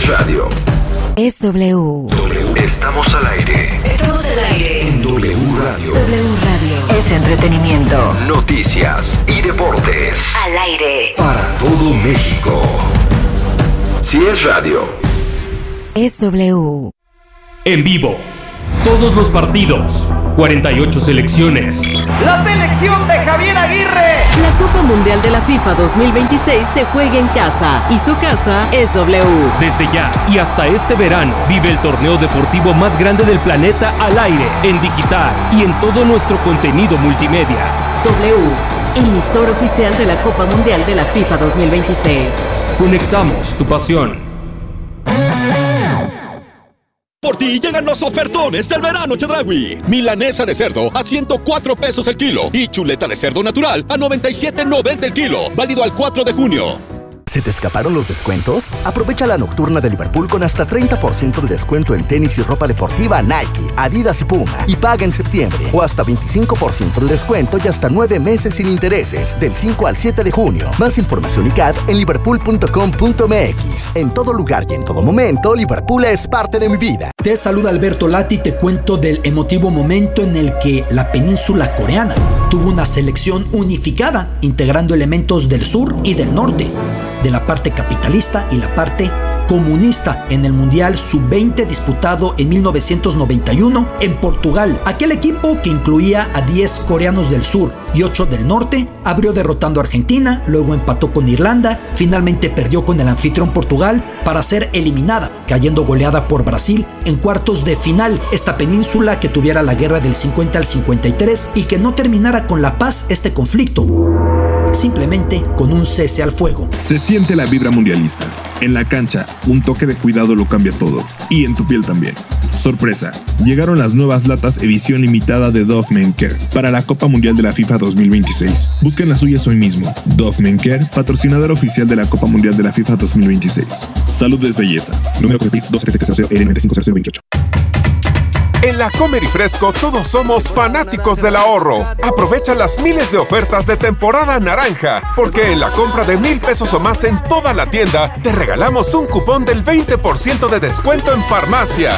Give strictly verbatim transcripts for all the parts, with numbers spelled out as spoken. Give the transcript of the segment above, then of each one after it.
radio. Es W. W. Estamos al aire. Estamos al aire. En W Radio. W Radio. Es entretenimiento. Noticias y deportes. Al aire. Para todo México. Si es radio. Es W. En vivo. Todos los partidos. cuarenta y ocho selecciones. ¡La selección de Javier Aguirre! La Copa Mundial de la FIFA dos mil veintiséis se juega en casa y su casa es W. Desde ya y hasta este verano, vive el torneo deportivo más grande del planeta al aire, en digital y en todo nuestro contenido multimedia. W, emisor oficial de la Copa Mundial de la FIFA dos mil veintiséis. Conectamos tu pasión. Por ti llegan los ofertones del verano Chedraui. Milanesa de cerdo a ciento cuatro pesos el kilo y chuleta de cerdo natural a noventa y siete noventa el kilo. Válido al cuatro de junio. ¿Se te escaparon los descuentos? Aprovecha la nocturna de Liverpool con hasta treinta por ciento de descuento en tenis y ropa deportiva Nike, Adidas y Puma. Y paga en septiembre. O hasta veinticinco por ciento de descuento y hasta nueve meses sin intereses. Del cinco al siete de junio. Más información y C A D en liverpool punto com punto m x. En todo lugar y en todo momento, Liverpool es parte de mi vida. Te saluda Alberto Lati y te cuento del emotivo momento en el que la península coreana tuvo una selección unificada, integrando elementos del sur y del norte, de la parte capitalista y la parte comunista en el Mundial sub veinte disputado en mil novecientos noventa y uno en Portugal. Aquel equipo, que incluía a diez coreanos del sur y ocho del norte, abrió derrotando a Argentina, luego empató con Irlanda, finalmente perdió con el anfitrión Portugal para ser eliminada, cayendo goleada por Brasil en cuartos de final. Esta península que tuviera la guerra del cincuenta al cincuenta y tres y que no terminara con la paz este conflicto, simplemente con un cese al fuego. Se siente la vibra mundialista. En la cancha, un toque de cuidado lo cambia todo. Y en tu piel también. Sorpresa, llegaron las nuevas latas edición limitada de Dove Men Care para la Copa Mundial de la FIFA dos mil veintiséis. Busquen las suyas hoy mismo. Dove Men Care, patrocinador oficial de la Copa Mundial de la FIFA dos mil veintiséis. Salud es belleza. Número de P I S dos siete cero cero L nueve cinco cero cero veintiocho. En la Comer y Fresco todos somos fanáticos del ahorro. Aprovecha las miles de ofertas de temporada naranja, porque en la compra de mil pesos o más en toda la tienda, te regalamos un cupón del veinte por ciento de descuento en farmacia.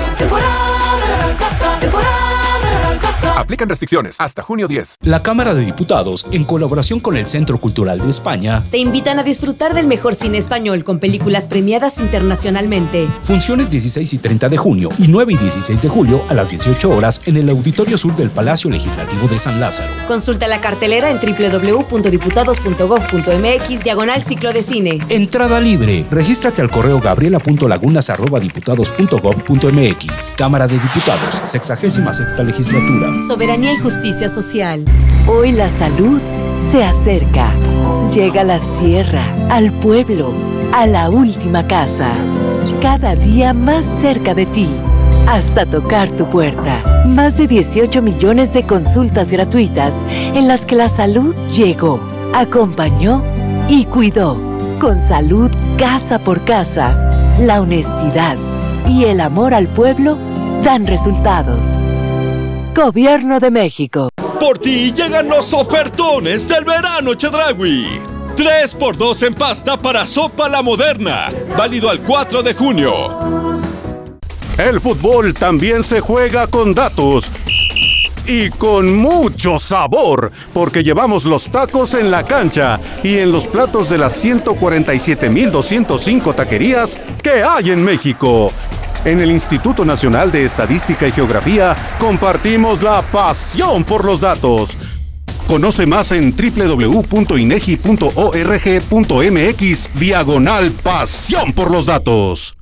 Aplican restricciones hasta junio diez. La Cámara de Diputados, en colaboración con el Centro Cultural de España, te invitan a disfrutar del mejor cine español con películas premiadas internacionalmente. Funciones dieciséis y treinta de junio y nueve y dieciséis de julio a las dieciocho horas en el Auditorio Sur del Palacio Legislativo de San Lázaro. Consulta la cartelera en doble u doble u doble u punto diputados punto gob punto m x diagonal ciclo de cine. Entrada libre. Regístrate al correo gabriela punto lagunas arroba diputados punto gob punto m x. Cámara de Diputados, sexagésima sexta legislatura. Soberanía y justicia social. Hoy la salud se acerca. Llega a la sierra, al pueblo, a la última casa. Cada día más cerca de ti, hasta tocar tu puerta. Más de dieciocho millones de consultas gratuitas en las que la salud llegó, acompañó y cuidó. Con salud casa por casa, la honestidad y el amor al pueblo dan resultados. Gobierno de México. Por ti llegan los ofertones del verano Chedraui. tres por dos en pasta para sopa La Moderna. Válido al cuatro de junio. El fútbol también se juega con datos. Y con mucho sabor, porque llevamos los tacos en la cancha y en los platos de las ciento cuarenta y siete mil doscientos cinco taquerías que hay en México. En el Instituto Nacional de Estadística y Geografía compartimos la pasión por los datos. Conoce más en doble u doble u doble u punto inegi punto org punto m x diagonal pasión por los datos.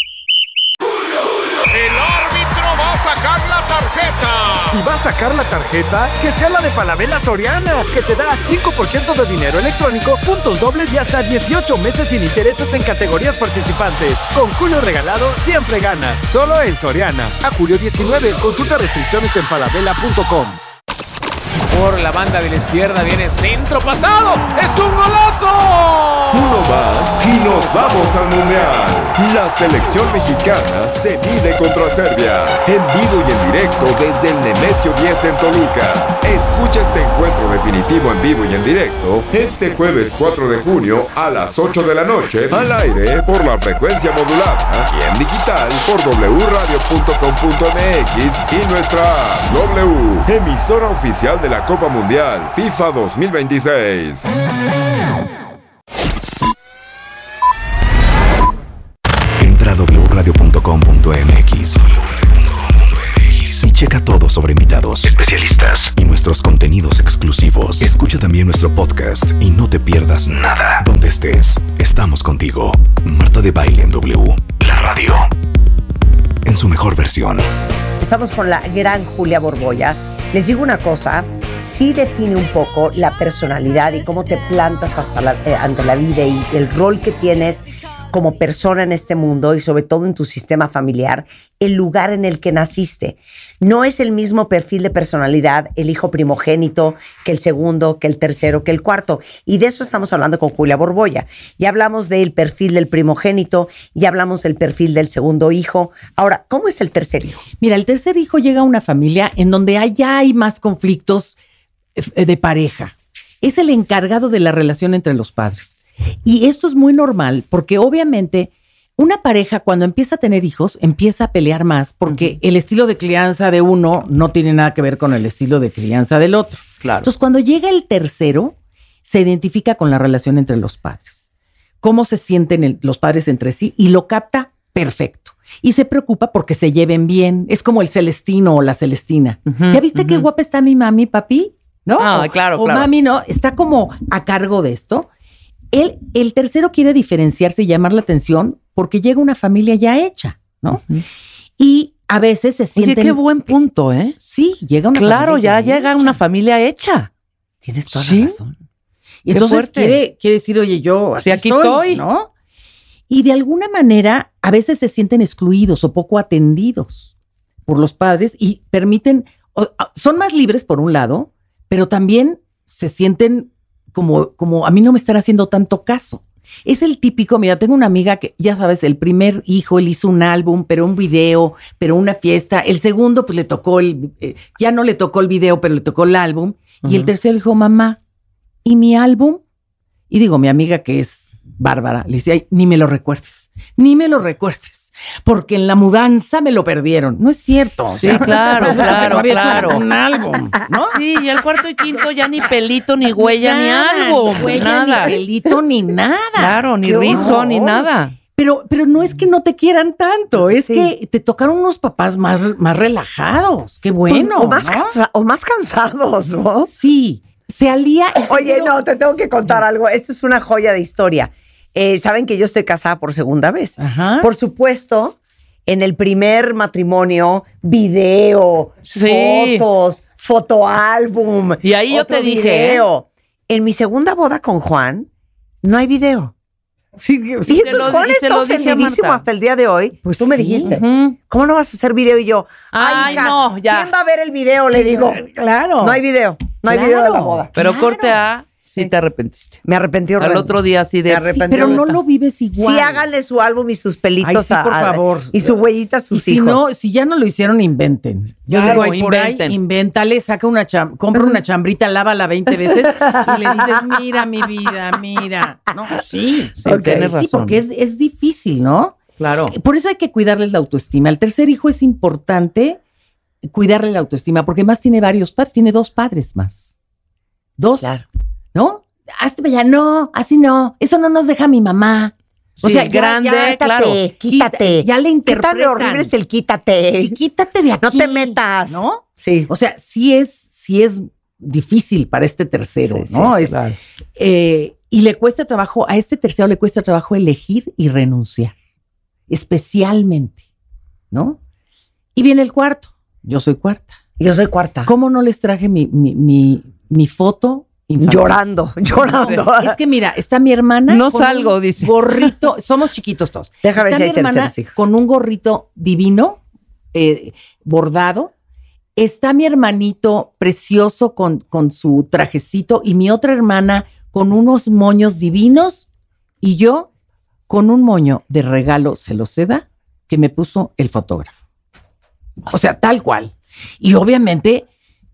El árbitro va a sacar la tarjeta. Si va a sacar la tarjeta, que sea la de Falabella Soriana, que te da cinco por ciento de dinero electrónico, puntos dobles y hasta dieciocho meses sin intereses en categorías participantes. Con Julio regalado, siempre ganas. Solo en Soriana. A julio diecinueve. Consulta restricciones en falabella punto com. Por la banda de la izquierda viene centro pasado. ¡Es un golazo! Uno más y nos vamos al Mundial. La selección mexicana se mide contra Serbia. En vivo y en directo desde el Nemesio diez en Toluca. Escucha este encuentro definitivo en vivo y en directo este jueves cuatro de junio a las ocho de la noche al aire por la frecuencia modulada y en digital por doble radio punto com punto m x y nuestra app W, emisora oficial de la Copa Mundial FIFA dos mil veintiséis. Entra a doble radio punto com punto m x y checa todo sobre invitados, especialistas y nuestros contenidos exclusivos. Escucha también nuestro podcast y no te pierdas nada. Donde estés, estamos contigo. Marta de Baile en W, la radio, en su mejor versión. Estamos con la gran Julia Borbolla. Les digo una cosa, sí define un poco la personalidad y cómo te plantas hasta la, eh, ante la vida y el rol que tienes como persona en este mundo y sobre todo en tu sistema familiar, el lugar en el que naciste. No es el mismo perfil de personalidad el hijo primogénito que el segundo, que el tercero, que el cuarto. Y de eso estamos hablando con Julia Borbolla. Ya hablamos del perfil del primogénito, ya hablamos del perfil del segundo hijo. Ahora, ¿cómo es el tercer hijo? Mira, el tercer hijo llega a una familia en donde ya hay más conflictos de pareja. Es el encargado de la relación entre los padres. Y esto es muy normal porque obviamente una pareja cuando empieza a tener hijos empieza a pelear más porque uh-huh. el estilo de crianza de uno no tiene nada que ver con el estilo de crianza del otro. Claro. Entonces cuando llega el tercero se identifica con la relación entre los padres, cómo se sienten el, los padres entre sí y lo capta perfecto. Y se preocupa porque se lleven bien. Es como el Celestino o la Celestina. Uh-huh, ¿Ya viste uh-huh. qué guapa está mi mami, papi? ¿No? Ah, o, claro, o claro. mami, ¿no? Está como a cargo de esto. Él, el tercero quiere diferenciarse y llamar la atención porque llega una familia ya hecha, ¿no? Uh-huh. Y a veces se sienten... Oye, qué buen punto, ¿eh? Sí, llega una claro, familia ya llega hecha. una familia hecha. Tienes toda ¿Sí? la razón. Y entonces quiere, quiere decir, oye, yo aquí, sí, aquí estoy, estoy, ¿no? Y de alguna manera a veces se sienten excluidos o poco atendidos por los padres y permiten, o, son más libres por un lado, pero también se sienten como, como a mí no me están haciendo tanto caso. Es el típico, mira, tengo una amiga que, ya sabes, el primer hijo, él hizo un álbum, pero un video, pero una fiesta. El segundo, pues le tocó el, eh, ya no le tocó el video, pero le tocó el álbum. Uh-huh. Y el tercero dijo, mamá, ¿y mi álbum? Y digo, mi amiga que es bárbara, le decía, ay, ni me lo recuerdes, ni me lo recuerdes, porque en la mudanza me lo perdieron. No es cierto. Sí, o sea, claro, claro, no claro. Un álbum, ¿no? Sí, y el cuarto y quinto ya ni pelito, ni huella, nada, ni álbum, ni huella, nada. Ni pelito, ni nada. Claro, ni Qué rizo, horror. ni nada. Pero, pero no es que no te quieran tanto, es Sí. que te tocaron unos papás más, más relajados. Qué bueno. Pues, o, más ¿no? cansa- o más cansados, ¿no? Sí, se alía. Oye, no, te tengo que contar algo. Esto es una joya de historia. Eh, Saben que yo estoy casada por segunda vez. Ajá. Por supuesto, en el primer matrimonio, video, Sí. fotos, fotoálbum. Y ahí yo otro te dije, video. En mi segunda boda con Juan, no hay video. Sí, Y sí, se entonces lo- Juan y se está lo dije a ofendidísimo Marta. hasta el día de hoy. Pues Tú me sí. dijiste, Ujú. ¿cómo no vas a hacer video? Y yo, Ay, ay, hija, no, ya. ¿quién va a ver el video? Le digo, claro. no hay video, no hay Claro. video de la boda. Pero Claro. corte A, sí te arrepentiste. Me arrepentí Al horrendo. otro día así de... Me arrepentí. Pero no lo vives igual. Sí, háganle su álbum y sus pelitos Ay, sí, a- por a- favor. y su huellita a sus y si hijos. no, si ya no lo hicieron, inventen. Yo Claro, digo, ay, por inventen. ahí, invéntale, saca una cham, compra una chambrita, lávala veinte veces y le dices, mira mi vida, mira. No, sí, Sí, ok, tienes sí, razón. porque es, es difícil, ¿no? Claro. Por eso hay que cuidarles la autoestima. El tercer hijo es importante cuidarle la autoestima, porque más tiene varios padres, tiene dos padres más. Dos, Claro. ¿no? Hazte para allá, no, así no, eso no nos deja mi mamá. O Sí, sea, ya- grande, ya, Quítate, claro. quítate. Ya le interpretan. Quítale horrible es el quítate. Sí, quítate de aquí. No te metas. ¿No? Sí. O sea, sí es, sí es difícil para este tercero, Sí, ¿no? sí, sí, Es- claro. eh, y le cuesta trabajo, a este tercero le cuesta trabajo elegir y renunciar. Especialmente, ¿no? Y viene el cuarto. Yo soy cuarta. Yo soy cuarta. ¿Cómo no les traje mi, mi, mi, mi foto infantil? Llorando, llorando. Es que mira, está mi hermana. No con salgo, un dice. Gorrito, somos chiquitos todos. Deja ver Está si hay mi hermana terceros hijos. con un gorrito divino, eh, bordado. Está mi hermanito precioso con, con su trajecito y mi otra hermana con unos moños divinos y yo con un moño de regalo se lo seda que me puso el fotógrafo. O sea, tal cual. Y obviamente,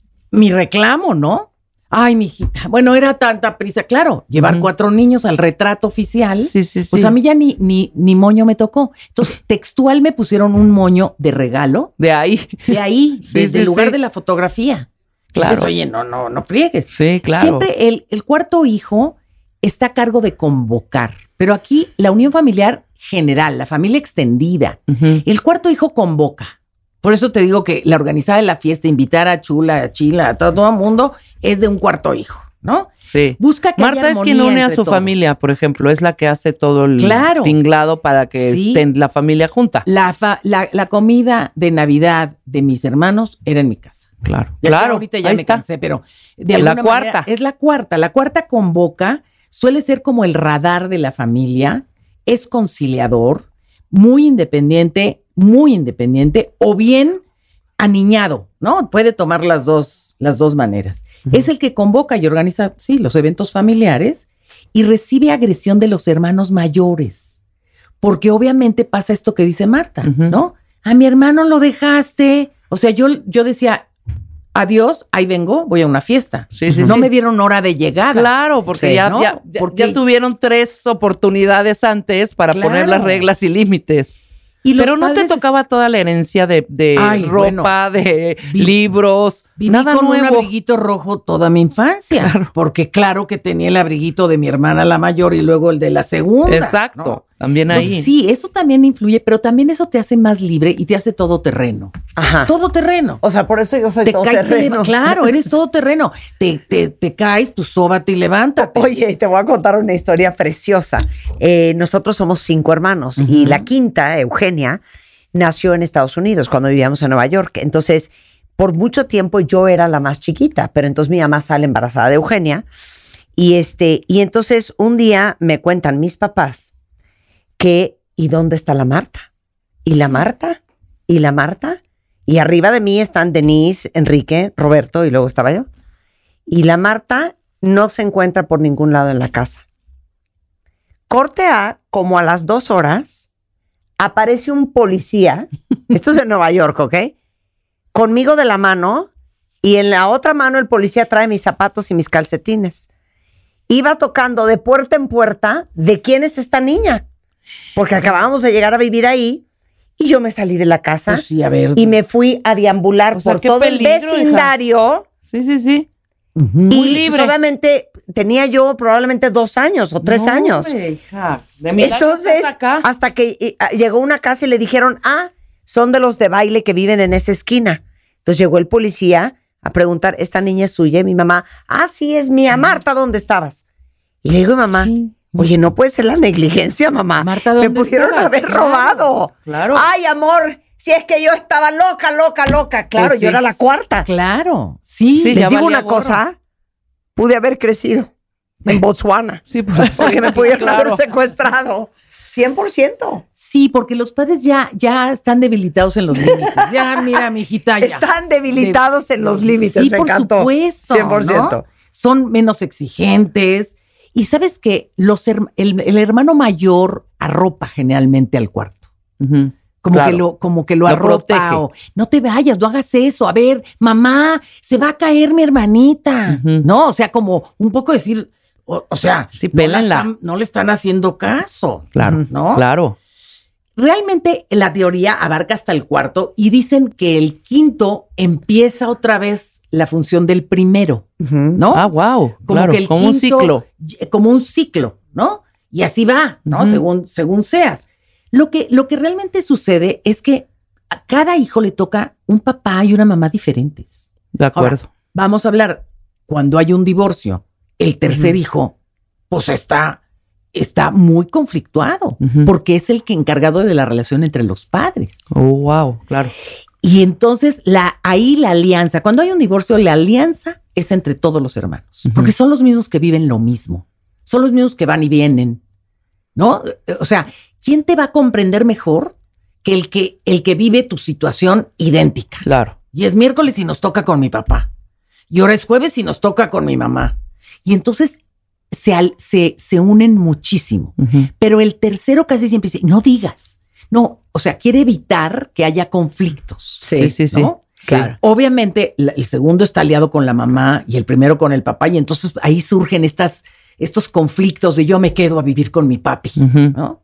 mi reclamo, ¿no? Ay, mijita, bueno, era tanta prisa. Claro, llevar uh-huh. cuatro niños al retrato oficial, sí, sí, sí. pues a mí ya ni, ni, ni moño me tocó. Entonces, textual me pusieron un moño de regalo. De ahí. De ahí, sí, desde sí, el lugar sí. de la fotografía. Claro. Dices, oye, no, no, no friegues. Sí, claro. Siempre el, el cuarto hijo está a cargo de convocar, pero aquí la unión familiar general, la familia extendida, uh-huh. el cuarto hijo convoca. Por eso te digo que la organizada de la fiesta, invitar a Chula, a Chila, a todo, todo el mundo, es de un cuarto hijo, ¿no? Sí. Busca que Marta haya es quien une a su todos. familia, por ejemplo, es la que hace todo el claro. tinglado para que sí. estén la familia junta. La, fa, la, la comida de Navidad de mis hermanos era en mi casa. Claro, ya claro. Ahorita ya Ahí me está. cansé, pero de alguna la cuarta. manera es la cuarta. La cuarta convoca, suele ser como el radar de la familia, es conciliador, muy independiente, muy independiente, o bien aniñado, ¿no? Puede tomar las dos, las dos maneras. Uh-huh. Es el que convoca y organiza, sí, los eventos familiares y recibe agresión de los hermanos mayores. Porque obviamente pasa esto que dice Marta, uh-huh. ¿no? A mi hermano lo dejaste. O sea, yo, yo decía, adiós, ahí vengo, voy a una fiesta. Sí, sí, no sí. me dieron hora de llegada. Claro, porque sí, ya, ¿no? ya, ya, porque ya tuvieron tres oportunidades antes para claro. poner las reglas y límites. Y Pero no te tocaba toda la herencia de, de Ay, ropa, bueno, de vi, libros, viví nada con nuevo. Un abriguito rojo toda mi infancia. Claro. Porque claro que tenía el abriguito de mi hermana la mayor y luego el de la segunda. Exacto, ¿no? También ahí. Pues sí, eso también influye, pero también eso te hace más libre y te hace todoterreno. Ajá. Todoterreno. O sea, por eso yo soy te todoterreno. Caes, claro, eres todoterreno. Te, te, te caes, pues sóbate y levántate. Oye, te voy a contar una historia preciosa. Eh, nosotros somos cinco hermanos uh-huh. y la quinta, Eugenia, nació en Estados Unidos cuando vivíamos en Nueva York. Entonces, por mucho tiempo yo era la más chiquita, pero entonces mi mamá sale embarazada de Eugenia y este y entonces un día me cuentan mis papás que ¿y dónde está la Marta? ¿Y la Marta? ¿Y la Marta? Y arriba de mí están Denise, Enrique, Roberto y luego estaba yo. Y la Marta no se encuentra por ningún lado en la casa. Corte A, como a las dos horas, aparece un policía, esto es en Nueva York, ¿ok? Conmigo de la mano y en la otra mano el policía trae mis zapatos y mis calcetines. Iba tocando de puerta en puerta de quién es esta niña, porque acabábamos de llegar a vivir ahí y yo me salí de la casa pues sí, a ver, y me fui a deambular o sea, por todo peligro, el vecindario. Hija. Sí, sí, sí. Uh-huh. Y pues, obviamente tenía yo probablemente dos años o tres no, años. Hombre, hija. De Entonces, acá. hasta que eh, llegó una casa y le dijeron, ah, son de los de baile que viven en esa esquina. Entonces llegó el policía a preguntar, ¿esta niña es suya? Y mi mamá, ah, sí, es mía. Marta, ¿dónde estabas? Y le digo, mamá, sí. Oye, no puede ser la negligencia, mamá. Marta, ¿dónde me pudieron estabas? haber claro, robado. Claro. Ay, amor, si es que yo estaba loca, loca, loca. Claro, pues yo sí, era la cuarta. Claro, sí. sí Les digo una gorro. cosa, pude haber crecido en Botswana. Sí, pues, porque me pudieron claro. haber secuestrado. cien por ciento. Sí, porque los padres ya, ya están debilitados en los límites. Ya, mira, mijita, ya. Están debilitados de, en los límites, sí, me por encantó. Supuesto, cien por ciento. ¿no? Son menos exigentes. Y sabes que los el, el hermano mayor arropa generalmente al cuarto. Uh-huh. Como, claro. que lo, como que lo, lo arropa protege. O no te vayas, no hagas eso. A ver, mamá, se va a caer mi hermanita. Uh-huh. ¿No? O sea, como un poco decir, o, o sea, sí, no, la están, no le están haciendo caso. Claro, ¿no? Claro. Realmente la teoría abarca hasta el cuarto y dicen que el quinto empieza otra vez la función del primero, uh-huh. ¿no? Ah, wow, como claro, que el como quinto, un ciclo. Como un ciclo, ¿no? Y así va, ¿no? Uh-huh. Según, según seas. Lo que, lo que realmente sucede es que a cada hijo le toca un papá y una mamá diferentes. De acuerdo. Ahora, vamos a hablar, cuando hay un divorcio, el tercer uh-huh. hijo, pues está, está muy conflictuado, uh-huh. porque es el que encargado de la relación entre los padres. Oh, wow, claro. Y entonces la, ahí la alianza, cuando hay un divorcio, la alianza es entre todos los hermanos, uh-huh. porque son los mismos que viven lo mismo, son los mismos que van y vienen, ¿no? O sea, ¿quién te va a comprender mejor que el que, el que vive tu situación idéntica? Claro. Y es miércoles y nos toca con mi papá, y ahora es jueves y nos toca con mi mamá. Y entonces se, al, se, se unen muchísimo. Uh-huh. Pero el tercero casi siempre dice, no digas. No, o sea, quiere evitar que haya conflictos. Sí, sí, sí. ¿no? Sí. Claro. Obviamente, la, el segundo está aliado con la mamá y el primero con el papá. Y entonces ahí surgen estas, estos conflictos de yo me quedo a vivir con mi papi. Uh-huh. ¿No?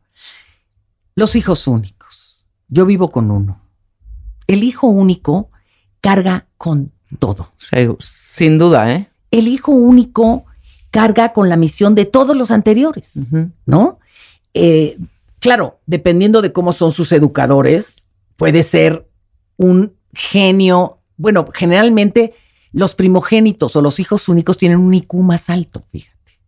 Los hijos únicos. Yo vivo con uno. El hijo único carga con todo. Sí, sin duda, ¿eh? El hijo único carga con la misión de todos los anteriores, uh-huh. ¿no? Eh, claro, dependiendo de cómo son sus educadores, puede ser un genio. Bueno, generalmente los primogénitos o los hijos únicos tienen un I Q más alto, fíjate.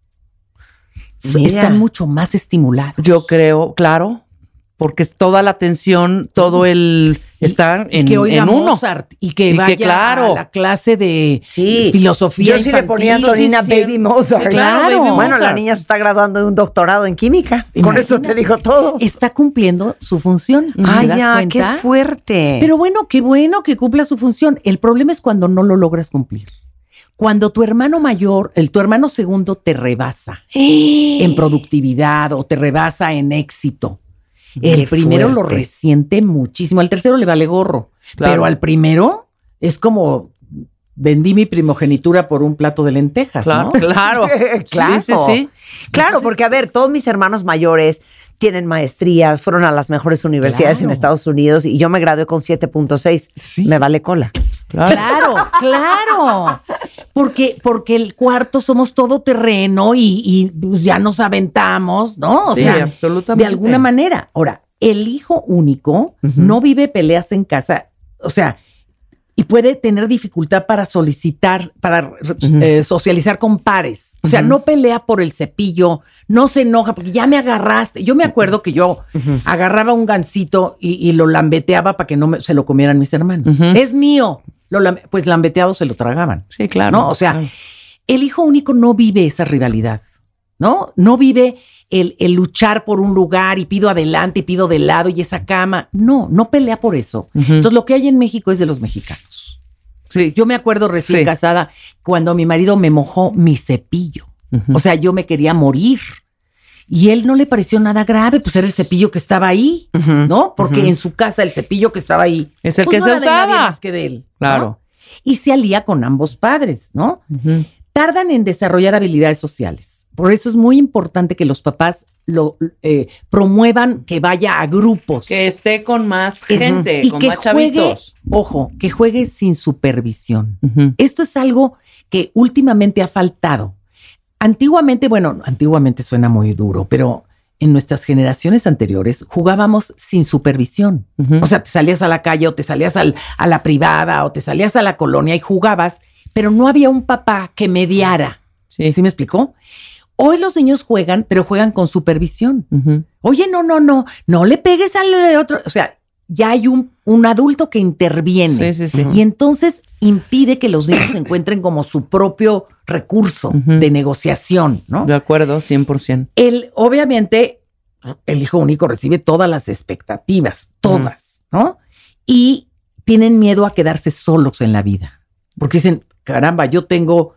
Mira. Están mucho más estimulados. Yo creo, claro, porque es toda la atención, todo el estar en, que oiga en uno. Mozart y que y vaya que, claro, a la clase de sí. filosofía. Yo sí le ponía a Antonina sí, Baby Mozart. Sí, claro. Baby Mozart. Bueno, la niña se está graduando de un doctorado en química. Imagínate. Con eso te digo todo. Está cumpliendo su función. Ay, ¿te das ya, cuenta? Qué fuerte. Pero bueno, qué bueno que cumpla su función. El problema es cuando no lo logras cumplir. Cuando tu hermano mayor, el tu hermano segundo te rebasa en productividad o te rebasa en éxito. El Qué primero fuerte. Lo resiente muchísimo. Al tercero le vale gorro. Claro. Pero al primero es como vendí mi primogenitura por un plato de lentejas, claro, ¿no? Claro, claro. Sí, sí, sí. Claro, Entonces, porque a ver, todos mis hermanos mayores tienen maestrías, fueron a las mejores universidades claro. en Estados Unidos y yo me gradué con siete punto seis. Sí. Me vale cola. Claro, claro, claro. Porque, porque el cuarto somos todo terreno y, y pues ya nos aventamos, ¿no? O sí, sea, absolutamente. De alguna manera. Ahora, el hijo único uh-huh. no vive peleas en casa, o sea, y puede tener dificultad para solicitar, para uh-huh. eh, socializar con pares. O sea, uh-huh. no pelea por el cepillo, no se enoja porque ya me agarraste. Yo me acuerdo que yo uh-huh. agarraba un gansito y, y lo lambeteaba para que no me, se lo comieran mis hermanos. Uh-huh. Es mío. Lo, pues lambeteado se lo tragaban. Sí, claro. ¿no? O sea, claro. el hijo único no vive esa rivalidad, ¿no? No vive el, el luchar por un lugar y pido adelante y pido de lado y esa cama. No, no pelea por eso. Uh-huh. Entonces, lo que hay en México es de los mexicanos. Sí. Yo me acuerdo recién sí. casada cuando mi marido me mojó mi cepillo. Uh-huh. O sea, yo me quería morir. Y él no le pareció nada grave, pues era el cepillo que estaba ahí, uh-huh, ¿no? Porque uh-huh. en su casa el cepillo que estaba ahí es el pues que no se era usaba. De nadie más que de él, claro. ¿no? Y se alía con ambos padres, ¿no? Uh-huh. Tardan en desarrollar habilidades sociales. Por eso es muy importante que los papás lo eh, promuevan que vaya a grupos. Que esté con más gente, y con que más juegue, chavitos. Ojo, que juegue sin supervisión. Uh-huh. Esto es algo que últimamente ha faltado. Antiguamente, bueno, antiguamente suena muy duro, pero en nuestras generaciones anteriores jugábamos sin supervisión. Uh-huh. O sea, te salías a la calle o te salías al, a la privada o te salías a la colonia y jugabas, pero no había un papá que mediara. ¿Sí, ¿Sí me explicó? Hoy los niños juegan, pero juegan con supervisión. Uh-huh. Oye, no, no, no, no le pegues al otro. O sea, ya hay un, un adulto que interviene. Sí, sí, sí. Y entonces impide que los niños encuentren como su propio recurso uh-huh. de negociación, ¿no? De acuerdo, cien por ciento. Él, obviamente, el hijo único recibe todas las expectativas, todas, uh-huh. ¿no? Y tienen miedo a quedarse solos en la vida. Porque dicen, caramba, yo tengo,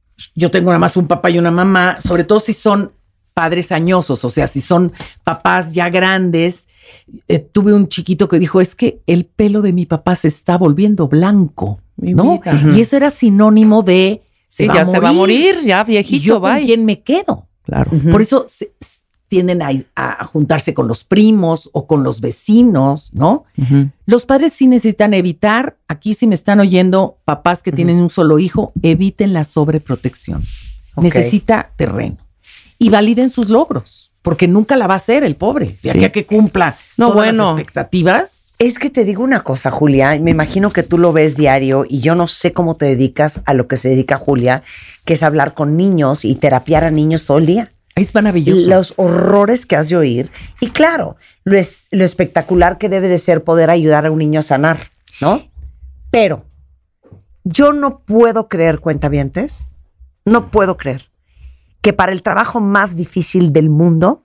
yo tengo nada más un papá y una mamá, sobre todo si son padres añosos, o sea, si son papás ya grandes. Eh, tuve un chiquito que dijo, es que el pelo de mi papá se está volviendo blanco, mi ¿no? Uh-huh. Y eso era sinónimo de se sí, va ya a morir. se va a morir, ya viejito, ¿Y yo bye. con quién me quedo? Claro. Uh-huh. Por eso se, se tienden a, a juntarse con los primos o con los vecinos, ¿no? Uh-huh. Los padres sí necesitan evitar, aquí si me están oyendo papás que uh-huh. tienen un solo hijo, eviten la sobreprotección. Okay. Necesita terreno. Y validen sus logros, porque nunca la va a hacer el pobre, de sí. aquí a que cumpla no, todas bueno. las expectativas. Es que te digo una cosa, Julia, me imagino que tú lo ves diario y yo no sé cómo te dedicas a lo que se dedica Julia, que es hablar con niños y terapiar a niños todo el día. Es maravilloso. Los horrores que has de oír y claro, lo, es, lo espectacular que debe de ser poder ayudar a un niño a sanar, ¿no? Pero yo no puedo creer, cuentavientes, no puedo creer que para el trabajo más difícil del mundo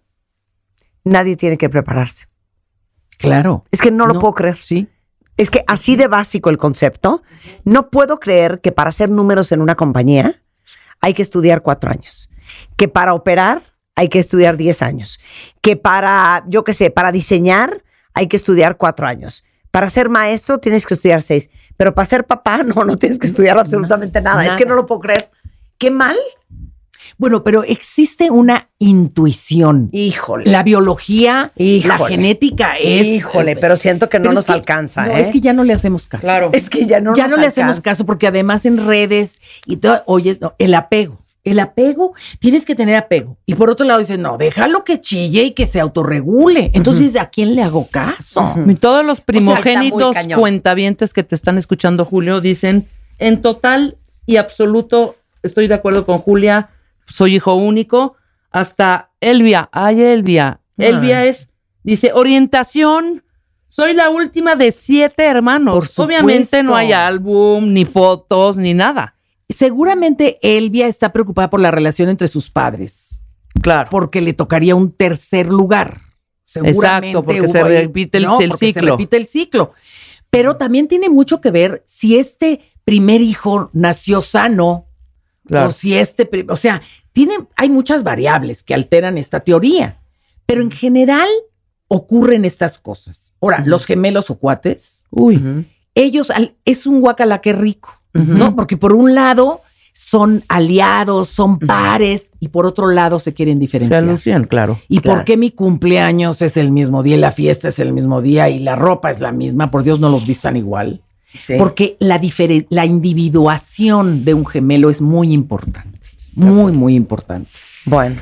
nadie tiene que prepararse. Claro. Es que no lo no, puedo creer. Sí. Es que así de básico el concepto. No puedo creer que para hacer números en una compañía hay que estudiar cuatro años. que para operar hay que estudiar diez años, que para, yo qué sé, para diseñar hay que estudiar cuatro años. Para ser maestro tienes que estudiar seis, pero para ser papá no, no tienes que estudiar absolutamente nada. nada. Es que no lo puedo creer. ¿Qué mal? Bueno, pero existe una intuición. Híjole. La biología, Híjole. la genética es... Híjole, pero siento que no nos que, alcanza, no, ¿eh? Es que ya no le hacemos caso. Claro. Es que ya no ya nos no le alcanza. hacemos caso porque además en redes y todo, oye, no, el apego. El apego, tienes que tener apego. Y por otro lado dicen, no, déjalo que chille y que se autorregule. Entonces, uh-huh. ¿a quién le hago caso? Uh-huh. Todos los primogénitos o sea, cuentavientes que te están escuchando, Julio, dicen, en total y absoluto, estoy de acuerdo con Julia, soy hijo único, hasta Elvia, ay Elvia, ay. Elvia es, dice, orientación, soy la última de siete hermanos. Obviamente no hay álbum, ni fotos, ni nada. Seguramente Elvia está preocupada por la relación entre sus padres. Claro. Porque le tocaría un tercer lugar. Seguramente. Exacto, porque se repite el, no, el porque ciclo. se repite el ciclo. Pero también tiene mucho que ver si este primer hijo nació sano, claro. o si este, o sea, tiene, hay muchas variables que alteran esta teoría. Pero en general ocurren estas cosas. Ahora, uh-huh. los gemelos o cuates, uy, uh-huh. ellos, es un guacala que rico. Uh-huh. ¿No? Porque por un lado son aliados, son pares, y por otro lado se quieren diferenciar. Se alucinan, claro. ¿Y claro. por qué mi cumpleaños es el mismo día y la fiesta es el mismo día y la ropa es la misma? Por Dios, no los vistan igual. Sí. Porque la, diferen- la individuación de un gemelo es muy importante. Muy, muy importante. Bueno.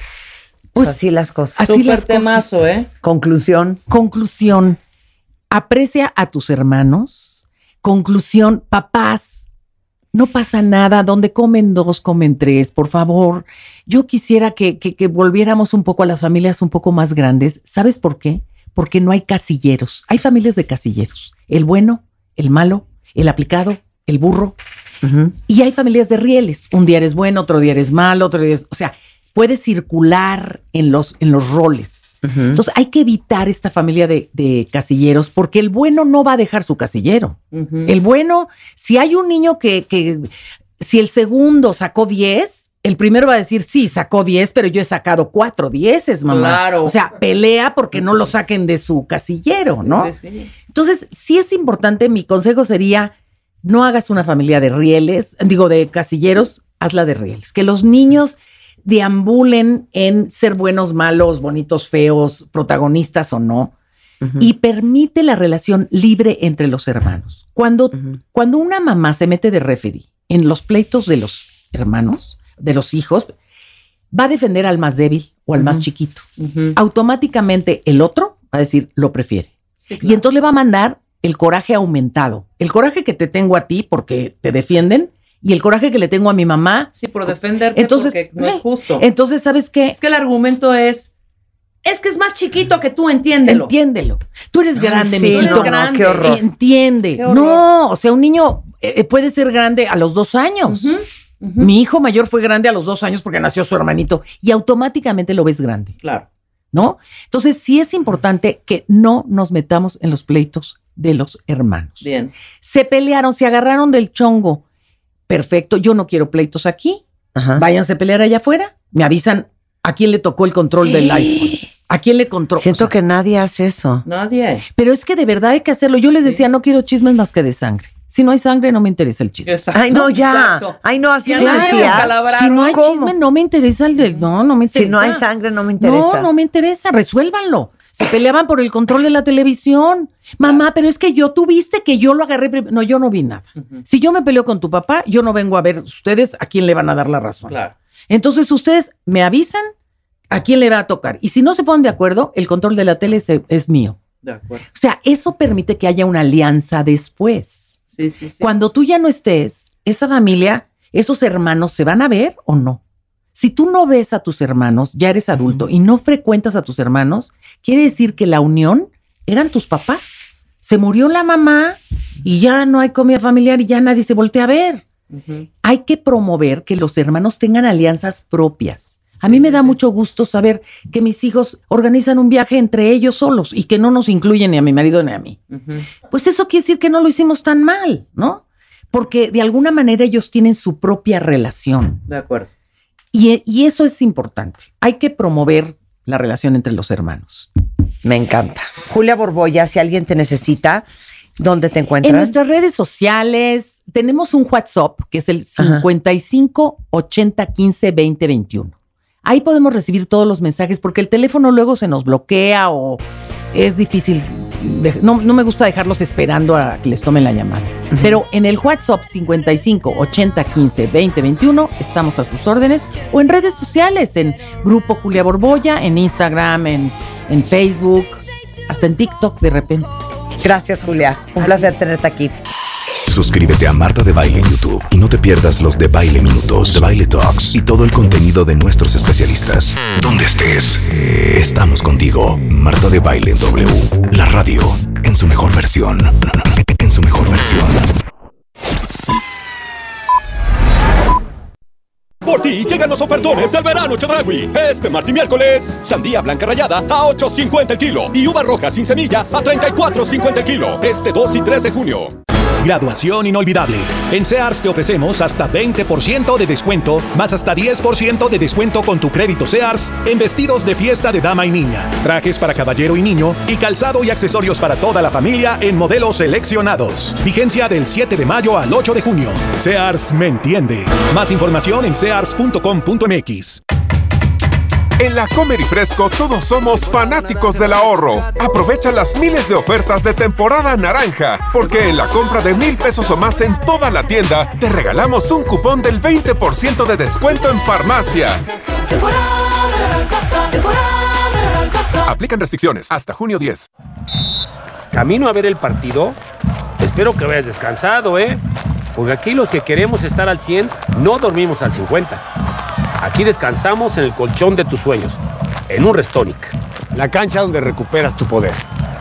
Pues así las cosas. Así Super las temazo, cosas. ¿eh? Conclusión. Conclusión. Aprecia a tus hermanos. Conclusión, papás, no pasa nada, donde comen dos, comen tres, por favor. Yo quisiera que, que, que volviéramos un poco a las familias un poco más grandes. ¿Sabes por qué? Porque no hay casilleros. Hay familias de casilleros. El bueno, el malo, el aplicado, el burro. Uh-huh. Y hay familias de rieles. Un día eres bueno, otro día eres malo, otro día es... O sea, puedes circular en los, en los roles. Uh-huh. Entonces hay que evitar esta familia de, de casilleros porque el bueno no va a dejar su casillero. Uh-huh. El bueno, si hay un niño que, que, si el segundo sacó diez, el primero va a decir, sí, sacó diez, pero yo he sacado cuatro dieces, mamá. Claro. O sea, pelea porque no lo saquen de su casillero, ¿no? Sí, sí, sí. Entonces, sí es importante, mi consejo sería, no hagas una familia de rieles, digo, de casilleros, hazla de rieles. Que los niños deambulen en ser buenos, malos, bonitos, feos, protagonistas o no, uh-huh. y permite la relación libre entre los hermanos. Cuando, uh-huh. cuando una mamá se mete de referee en los pleitos de los hermanos, de los hijos, va a defender al más débil o al uh-huh. más chiquito. Uh-huh. Automáticamente el otro va a decir, lo prefiere. Sí, claro. Y entonces le va a mandar el coraje aumentado. El coraje que te tengo a ti porque te defienden, y el coraje que le tengo a mi mamá. Sí, por defenderte, entonces, porque no eh, es justo. Entonces, ¿sabes qué? Es que el argumento es, es que es más chiquito que tú, entiéndelo. Entiéndelo. Tú eres grande, Ay, sí, mijito. no, grande. Qué horror. Entiende. Qué horror. No, o sea, un niño eh, puede ser grande a los dos años. Uh-huh, uh-huh. Mi hijo mayor fue grande a los dos años porque nació su hermanito y automáticamente lo ves grande. Claro. ¿No? Entonces, sí es importante que no nos metamos en los pleitos de los hermanos. Bien. Se pelearon, se agarraron del chongo. Perfecto, yo no quiero pleitos aquí. Ajá. Váyanse a pelear allá afuera. Me avisan a quién le tocó el control del iPhone. ¿A quién le controló? Siento o sea, que nadie hace eso. Nadie. Pero es que de verdad hay que hacerlo. Yo les decía, sí. no quiero chismes más que de sangre. Si no hay sangre, no me interesa el chisme. Exacto. Ay, no, ya. Exacto. Ay, no, así claro, decías. Si no hay ¿Cómo? Chisme, no me interesa el del... No, no me interesa. Si no hay sangre, no me interesa. No, no me interesa. Resuélvanlo. Se peleaban por el control de la televisión. Mamá, claro. pero es que yo, tú viste que yo lo agarré. Prim- no, yo no vi nada. Uh-huh. Si yo me peleo con tu papá, yo no vengo a ver ustedes a quién le van a dar la razón. Claro. Entonces, ustedes me avisan a quién le va a tocar. Y si no se ponen de acuerdo, el control de la tele es, es mío. De acuerdo. O sea, eso permite que haya una alianza después. Sí, sí, sí. Cuando tú ya no estés, esa familia, esos hermanos, ¿se van a ver o no? Si tú no ves a tus hermanos, ya eres adulto uh-huh. y no frecuentas a tus hermanos, quiere decir que la unión eran tus papás. Se murió la mamá y ya no hay comida familiar y ya nadie se voltea a ver. Uh-huh. Hay que promover que los hermanos tengan alianzas propias. A mí me da mucho gusto saber que mis hijos organizan un viaje entre ellos solos y que no nos incluyen ni a mi marido ni a mí. Uh-huh. Pues eso quiere decir que no lo hicimos tan mal, ¿no? Porque de alguna manera ellos tienen su propia relación. De acuerdo. Y, y eso es importante. Hay que promover la relación entre los hermanos. Me encanta. Julia Borboya, si alguien te necesita, ¿dónde te encuentran? En nuestras redes sociales tenemos un WhatsApp que es el cincuenta y cinco ochenta quince veinte veintiuno. Ahí podemos recibir todos los mensajes porque el teléfono luego se nos bloquea o es difícil. De, no, no me gusta dejarlos esperando a que les tomen la llamada. Uh-huh. Pero en el WhatsApp cincuenta y cinco ochenta quince veinte veintiuno estamos a sus órdenes, o en redes sociales, en Grupo Julia Borboya, en Instagram, en, en Facebook, hasta en TikTok de repente. Gracias, Julia. Un placer tenerte aquí. Suscríbete a Marta de Baile en YouTube y no te pierdas los de Baile Minutos, de Baile Talks y todo el contenido de nuestros especialistas. Donde estés, estamos contigo. Marta de Baile W, la radio en su mejor versión. En su mejor versión. Por ti llegan los ofertones del verano Chedraui. Este martes y miércoles, sandía blanca rallada a ocho cincuenta el kilo y uva roja sin semilla a treinta y cuatro cincuenta el kilo. Este dos y tres de junio. Graduación inolvidable. En Sears te ofrecemos hasta veinte por ciento de descuento, más hasta diez por ciento de descuento con tu crédito Sears en vestidos de fiesta de dama y niña, trajes para caballero y niño y calzado y accesorios para toda la familia en modelos seleccionados. Vigencia del siete de mayo al ocho de junio. Sears me entiende. Más información en sears punto com punto m x. En la Comer y Fresco todos somos fanáticos del ahorro. Aprovecha las miles de ofertas de temporada naranja, porque en la compra de mil pesos o más en toda la tienda, te regalamos un cupón del veinte por ciento de descuento en farmacia. Aplican restricciones hasta junio diez. ¿Camino a ver el partido? Espero que vayas descansado, ¿eh? Porque aquí los que queremos estar al cien, no dormimos al cincuenta. Aquí descansamos en el colchón de tus sueños, en un Restonic, la cancha donde recuperas tu poder.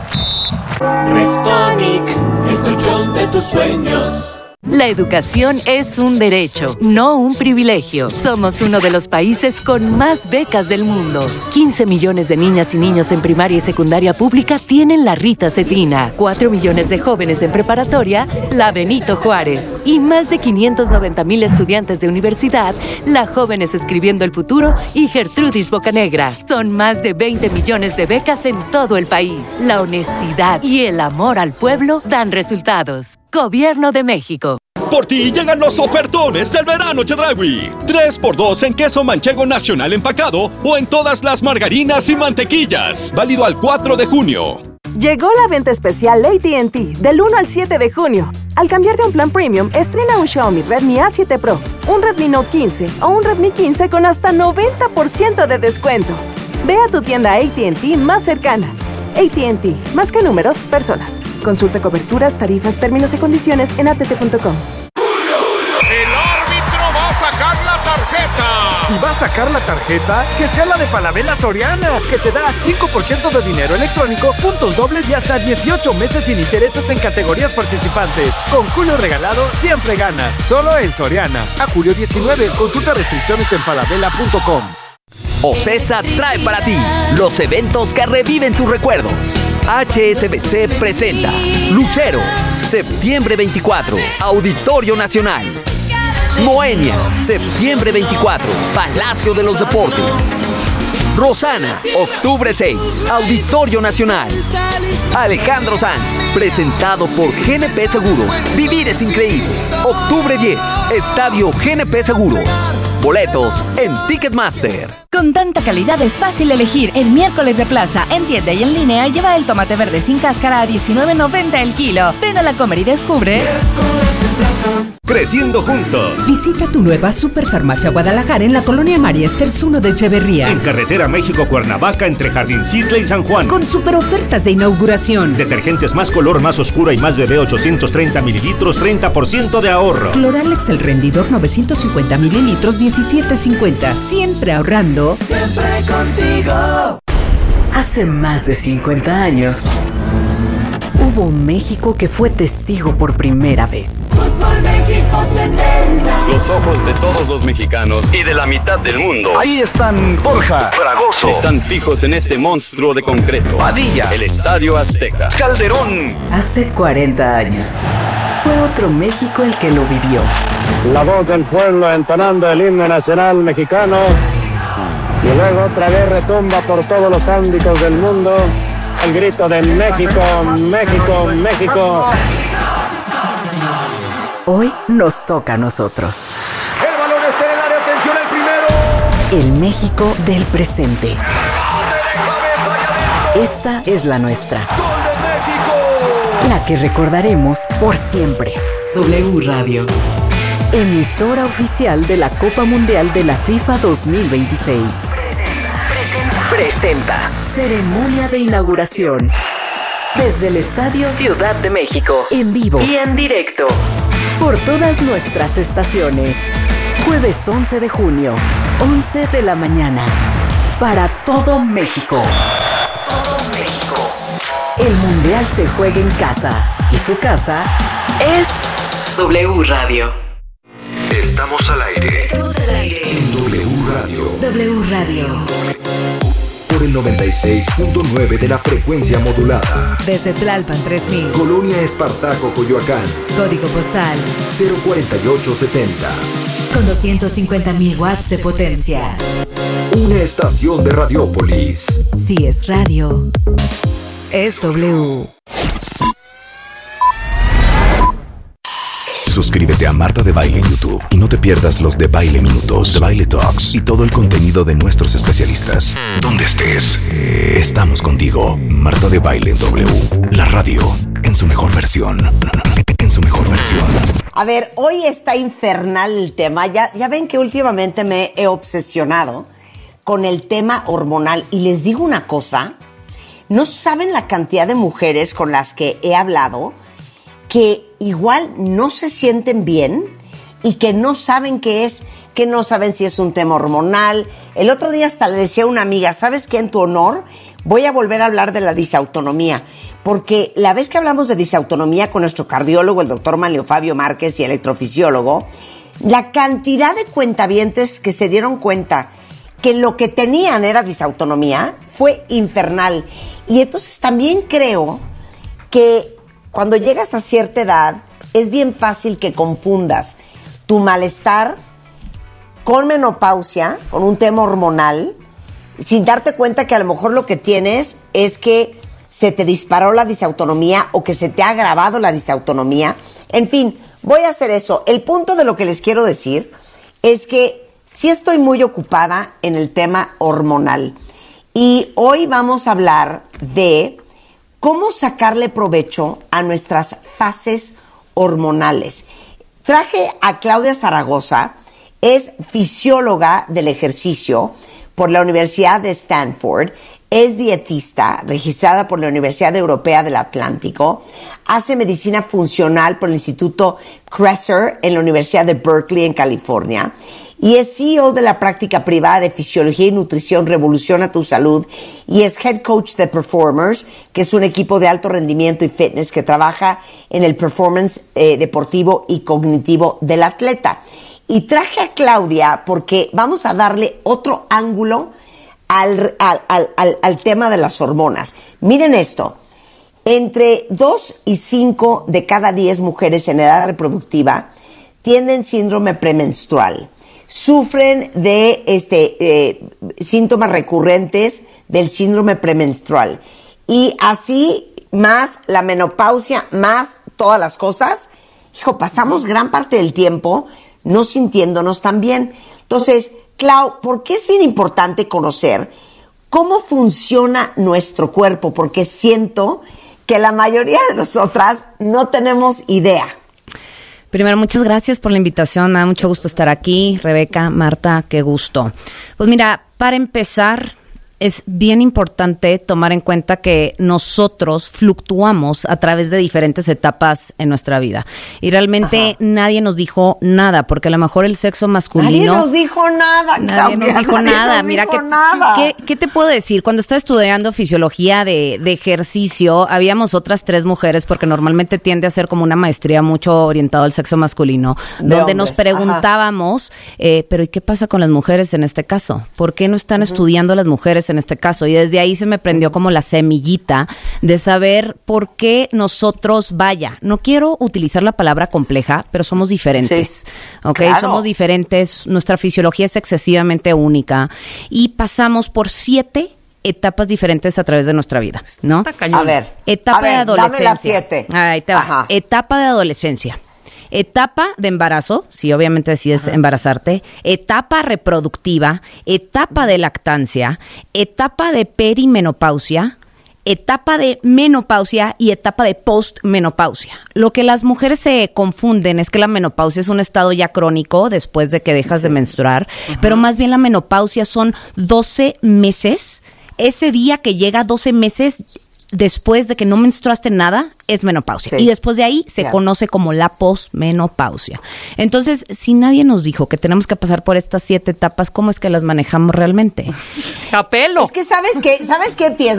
Restonic, el colchón de tus sueños. La educación es un derecho, no un privilegio. Somos uno de los países con más becas del mundo. quince millones de niñas y niños en primaria y secundaria pública tienen la Rita Cetina. cuatro millones de jóvenes en preparatoria, la Benito Juárez. Y más de quinientos noventa mil estudiantes de universidad, la Jóvenes Escribiendo el Futuro y Gertrudis Bocanegra. Son más de veinte millones de becas en todo el país. La honestidad y el amor al pueblo dan resultados. Gobierno de México. Por ti llegan los ofertones del verano Chedraui. tres por dos en queso manchego nacional empacado o en todas las margarinas y mantequillas. Válido al cuatro de junio. Llegó la venta especial A T and T del uno al siete de junio. Al cambiarte a un plan premium, estrena un Xiaomi Redmi A siete Pro, un Redmi Note quince o un Redmi quince con hasta noventa por ciento de descuento. Ve a tu tienda A T and T más cercana. A T and T, más que números, personas. Consulta coberturas, tarifas, términos y condiciones en a t t punto com. El árbitro va a sacar la tarjeta. Si va a sacar la tarjeta, que sea la de Falabella Soriana, que te da cinco por ciento de dinero electrónico, puntos dobles y hasta dieciocho meses sin intereses en categorías participantes. Con Julio Regalado siempre ganas. Solo en Soriana. A julio diecinueve. Consulta restricciones en falabella punto com. OCESA trae para ti los eventos que reviven tus recuerdos. H S B C presenta Lucero, septiembre veinticuatro, Auditorio Nacional. Moenia, septiembre veinticuatro, Palacio de los Deportes. Rosana, octubre seis, Auditorio Nacional. Alejandro Sanz, presentado por G N P Seguros. Vivir es increíble. Octubre diez, Estadio G N P Seguros. Boletos en Ticketmaster. Con tanta calidad es fácil elegir. El miércoles de plaza, en tienda y en línea, lleva el tomate verde sin cáscara a diecinueve noventa el kilo. Ven a la Comer y descubre. Creciendo juntos. Visita tu nueva Superfarmacia Guadalajara en la colonia María Esters uno de Echeverría. En carretera México-Cuernavaca entre Jardín Circle y San Juan. Con super ofertas de inauguración. Detergentes más color, más oscura y más bebé ochocientos treinta mililitros, treinta por ciento de ahorro. Cloralex el rendidor novecientos cincuenta mililitros, diecisiete cincuenta. Siempre ahorrando. Siempre contigo. Hace más de cincuenta años, hubo un México que fue testigo por primera vez. Fútbol México setenta. Los ojos de todos los mexicanos y de la mitad del mundo. Ahí están Borja, Fragoso. Están fijos en este monstruo de concreto. Padilla. El Estadio Azteca. Calderón. Hace cuarenta años. Fue otro México el que lo vivió. La voz del pueblo entonando el himno nacional mexicano. Y luego otra vez retumba por todos los ámbitos del mundo el grito de México, México, México. Hoy nos toca a nosotros. El balón está en el área, atención al primero. El México del presente. Esta es la nuestra. ¡Gol de México! La que recordaremos por siempre. W Radio. Emisora oficial de la Copa Mundial de la FIFA dos mil veintiséis. Presenta. Ceremonia de inauguración. Desde el Estadio Ciudad de México. En vivo y en directo. Por todas nuestras estaciones. Jueves once de junio. once de la mañana. Para todo México. Todo México. El Mundial se juega en casa. Y su casa es W Radio. Estamos al aire. Estamos al aire. En W Radio. W Radio. Por el noventa y seis punto nueve de la frecuencia modulada. Desde Tlalpan tres mil. Colonia Espartaco, Coyoacán. Código postal cero cuarenta y ocho setenta. con doscientos cincuenta mil watts de potencia. Una estación de Radiópolis. Si es radio, es W. Suscríbete a Marta de Baile en YouTube y no te pierdas los de Baile Minutos, de Baile Talks y todo el contenido de nuestros especialistas. Donde estés, estamos contigo. Marta de Baile en W, la radio en su mejor versión. En su mejor versión. A ver, hoy está infernal el tema. Ya, ya ven que últimamente me he obsesionado con el tema hormonal. Y les digo una cosa, no saben la cantidad de mujeres con las que he hablado que igual no se sienten bien y que no saben qué es, que no saben si es un tema hormonal. El otro día hasta le decía a una amiga, ¿sabes qué? En tu honor voy a volver a hablar de la disautonomía, porque la vez que hablamos de disautonomía con nuestro cardiólogo, el doctor Manlio Fabio Márquez, y electrofisiólogo, la cantidad de cuentavientes que se dieron cuenta que lo que tenían era disautonomía fue infernal. Y entonces también creo que cuando llegas a cierta edad, es bien fácil que confundas tu malestar con menopausia, con un tema hormonal, sin darte cuenta que a lo mejor lo que tienes es que se te disparó la disautonomía o que se te ha agravado la disautonomía. En fin, voy a hacer eso. El punto de lo que les quiero decir es que sí estoy muy ocupada en el tema hormonal. Y hoy vamos a hablar de cómo sacarle provecho a nuestras fases hormonales. Traje a Claudia Zaragoza, es fisióloga del ejercicio por la Universidad de Stanford, es dietista registrada por la Universidad Europea del Atlántico, hace medicina funcional por el Instituto Kresser en la Universidad de Berkeley en California y es C E O de la práctica privada de Fisiología y Nutrición Revoluciona tu Salud y es Head Coach de Performers, que es un equipo de alto rendimiento y fitness que trabaja en el performance eh, deportivo y cognitivo del atleta. Y traje a Claudia porque vamos a darle otro ángulo al, al, al, al, al tema de las hormonas. Miren esto, entre dos y cinco de cada diez mujeres en edad reproductiva tienen síndrome premenstrual. Sufren de este, eh, síntomas recurrentes del síndrome premenstrual. Y así, más la menopausia, más todas las cosas, hijo, pasamos gran parte del tiempo no sintiéndonos tan bien. Entonces, Clau, ¿por qué es bien importante conocer cómo funciona nuestro cuerpo? Porque siento que la mayoría de nosotras no tenemos idea. Primero, muchas gracias por la invitación. Me da mucho gusto estar aquí. Rebeca, Marta, qué gusto. Pues mira, para empezar, es bien importante tomar en cuenta que nosotros fluctuamos a través de diferentes etapas en nuestra vida. Y realmente Ajá. nadie nos dijo nada, porque a lo mejor el sexo masculino... Nadie nos dijo nada, Nadie Claudia, nos dijo nadie nada. nos Mira, dijo ¿qué, nada. ¿qué, ¿qué te puedo decir? Cuando estaba estudiando fisiología de, de ejercicio, habíamos otras tres mujeres, porque normalmente tiende a ser como una maestría mucho orientada al sexo masculino, De donde hombres. nos preguntábamos, eh, pero ¿y qué pasa con las mujeres en este caso? ¿Por qué no están uh-huh. estudiando las mujeres en este caso? Y desde ahí se me prendió como la semillita de saber por qué nosotros, vaya, no quiero utilizar la palabra compleja, pero somos diferentes, sí. ¿ok? Claro. Somos diferentes, nuestra fisiología es excesivamente única y pasamos por siete etapas diferentes a través de nuestra vida, ¿no? A ver, etapa a ver, de adolescencia. dame las siete. Ahí te va. Ajá. Etapa de adolescencia. Etapa de embarazo, si obviamente decides Ajá. embarazarte, etapa reproductiva, etapa de lactancia, etapa de perimenopausia, etapa de menopausia y etapa de postmenopausia. Lo que las mujeres se confunden es que la menopausia es un estado ya crónico después de que dejas sí. de menstruar, Ajá. pero más bien la menopausia son doce meses. Ese día que llega doce meses después de que no menstruaste nada, es menopausia. Sí. Y después de ahí se yeah. conoce como la posmenopausia. Entonces, si nadie nos dijo que tenemos que pasar por estas siete etapas, ¿cómo es que las manejamos realmente? ¡Capelo! Es que, ¿sabes qué? ¿Sabes qué pienso?